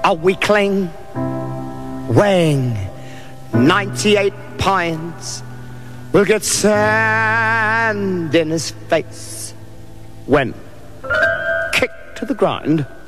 a weakling weighing 98 pints will get sand in his face when kicked to the ground